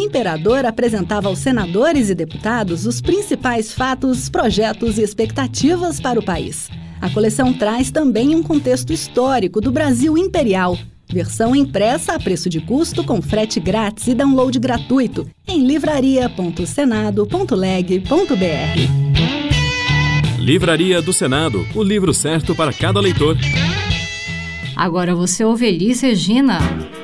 imperador apresentava aos senadores e deputados os principais fatos, projetos e expectativas para o país. A coleção traz também um contexto histórico do Brasil imperial. Versão impressa a preço de custo com frete grátis e download gratuito em livraria.senado.leg.br. Livraria do Senado, o livro certo para cada leitor. Agora você ouve Elis Regina.